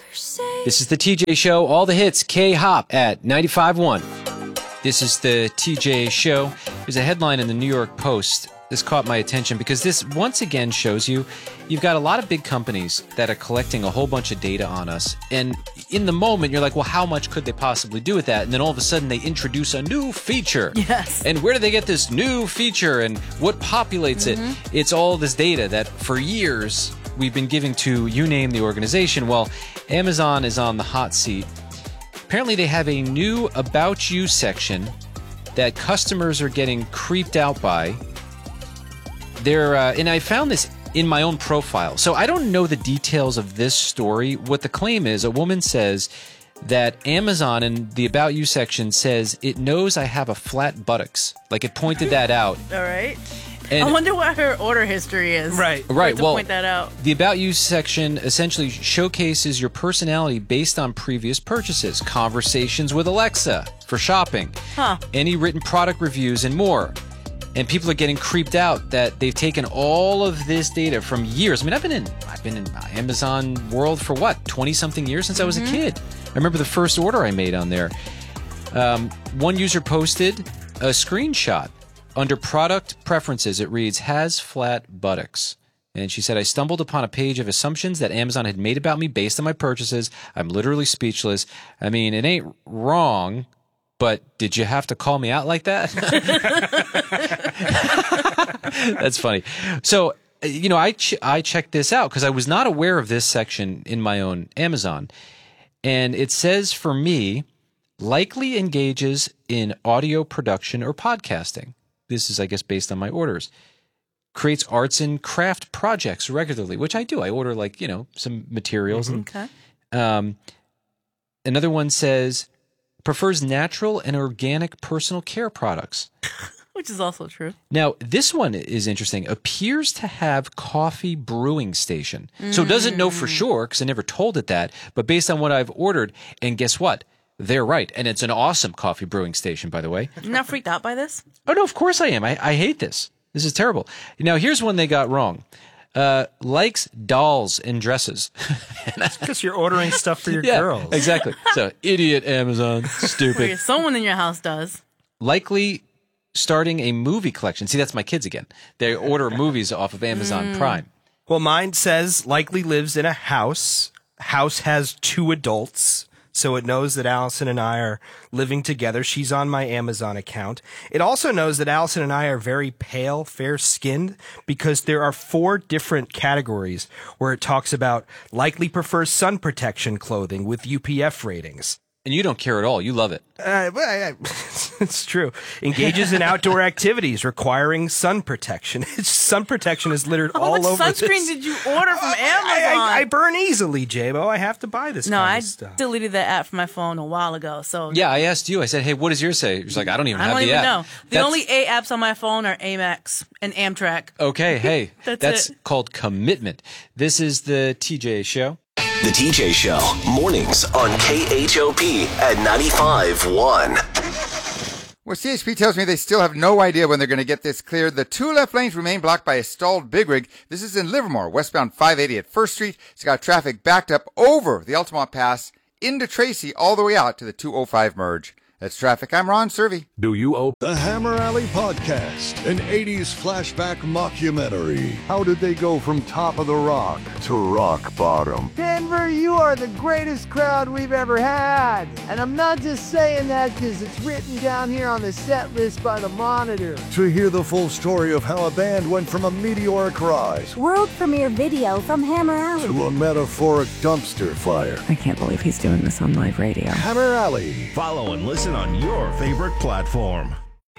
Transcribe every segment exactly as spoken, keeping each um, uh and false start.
This is the T J Show, all the hits, K-Hop at ninety-five point one. This is the T J Show. There's a headline in the New York Post. This caught my attention because this once again shows you you've got a lot of big companies that are collecting a whole bunch of data on us. And in the moment, you're like, well, how much could they possibly do with that? And then all of a sudden they introduce a new feature. Yes. And where do they get this new feature and what populates mm-hmm. it? It's all this data that for years we've been giving to you name the organization. Well, Amazon is on the hot seat. Apparently they have a new About You section that customers are getting creeped out by. They're, uh, and I found this in my own profile. So I don't know the details of this story. What the claim is, a woman says that Amazon in the About You section says it knows I have a flat buttocks. Like it pointed that out. All right. And I wonder what her order history is. Right. Right. To well, point that out. The About You section essentially showcases your personality based on previous purchases, conversations with Alexa for shopping, huh. any written product reviews, and more. And people are getting creeped out that they've taken all of this data from years. I mean, I've been in I've been in Amazon world for what, twenty something years since mm-hmm. I was a kid. I remember the first order I made on there. Um, one user posted a screenshot under product preferences. It reads, has flat buttocks. And she said, I stumbled upon a page of assumptions that Amazon had made about me based on my purchases. I'm literally speechless. I mean, it ain't wrong. But did you have to call me out like that? That's funny. So, you know, I ch- I checked this out because I was not aware of this section in my own Amazon. And it says for me, likely engages in audio production or podcasting. This is, I guess, based on my orders. Creates arts and craft projects regularly, which I do. I order like, you know, some materials. Mm-hmm. And, okay. Um, another one says, prefers natural and organic personal care products. Which is also true. Now, this one is interesting. Appears to have coffee brewing station. Mm. So it doesn't know for sure because I never told it that. But based on what I've ordered, and guess what? They're right. And it's an awesome coffee brewing station, by the way. You're not freaked out by this? Oh, no, of course I am. I, I hate this. This is terrible. Now, here's one they got wrong. Uh, likes dolls and dresses. Because you're ordering stuff for your yeah, girls. Exactly. So, idiot Amazon. Stupid. Someone in your house does. Likely starting a movie collection. See, that's my kids again. They order movies off of Amazon mm. Prime. Well, mine says likely lives in a house. House has two adults. So it knows that Allison and I are living together. She's on my Amazon account. It also knows that Allison and I are very pale, fair-skinned, because there are four different categories where it talks about likely prefers sun protection clothing with U P F ratings. And you don't care at all. You love it. Uh, well, I, I, it's true. Engages in outdoor activities requiring sun protection. Sun protection is littered How all much over sunscreen this. did you order from Amazon? I, I, I burn easily, J-Bo. I have to buy this no, kind I of stuff. deleted that app from my phone a while ago. So yeah, I asked you. I said, hey, what does yours say? She's like, I don't even I have don't the even app. know. The That's... only eight apps on my phone are Amex and Amtrak. Okay, hey, that's that's it. called commitment. This is the T J Show. The T J Show, mornings on K H O P at ninety-five point one. Well, C H P tells me they still have no idea when they're going to get this cleared. The two left lanes remain blocked by a stalled big rig. This is in Livermore, westbound five eighty at First Street. It's got traffic backed up over the Altamont Pass into Tracy all the way out to the two oh five merge. That's traffic. I'm Ron Servey. Do you owe the Hammer Alley Podcast, an eighties flashback mockumentary? How did they go from top of the rock to rock bottom? Denver, you are the greatest crowd we've ever had. And I'm not just saying that because it's written down here on the set list by the Monitor. To hear the full story of how a band went from a meteoric rise, world premiere video from Hammer Alley, to a metaphoric dumpster fire. I can't believe he's doing this on live radio. Hammer Alley. Follow and listen on your favorite platform.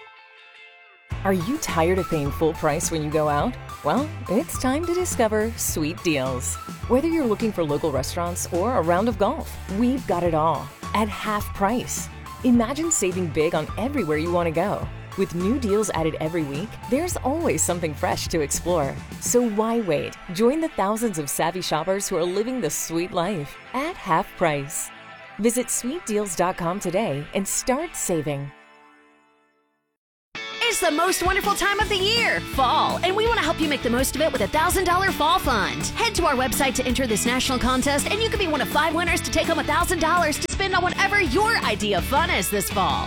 Are you tired of paying full price when you go out? Well, it's time to discover Sweet Deals. Whether you're looking for local restaurants or a round of golf, we've got it all at half price. Imagine saving big on everywhere you want to go. With new deals added every week, there's always something fresh to explore. So why wait? Join the thousands of savvy shoppers who are living the sweet life at half price. Visit sweet deals dot com today and start saving. It's the most wonderful time of the year, fall, and we want to help you make the most of it with a one thousand dollars Fall Fund. Head to our website to enter this national contest, and you could be one of five winners to take home one thousand dollars to spend on whatever your idea of fun is this fall.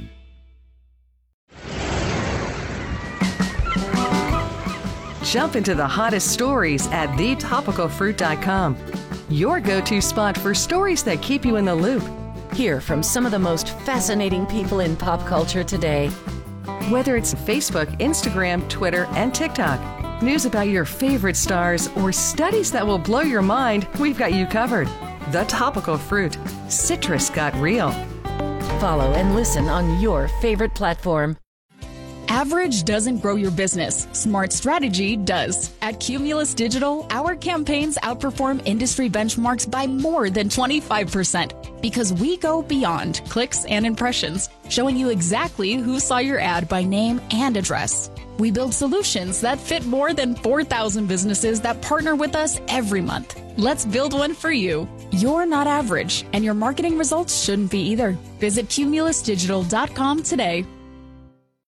Jump into the hottest stories at the topical fruit dot com. Your go-to spot for stories that keep you in the loop. Hear from some of the most fascinating people in pop culture today. Whether it's Facebook, Instagram, Twitter, and TikTok, news about your favorite stars, or studies that will blow your mind, we've got you covered. The Topical Fruit. Citrus got real. Follow and listen on your favorite platform. Average doesn't grow your business. Smart strategy does. At Cumulus Digital, our campaigns outperform industry benchmarks by more than twenty-five percent because we go beyond clicks and impressions, showing you exactly who saw your ad by name and address. We build solutions that fit more than four thousand businesses that partner with us every month. Let's build one for you. You're not average, and your marketing results shouldn't be either. Visit cumulus digital dot com today.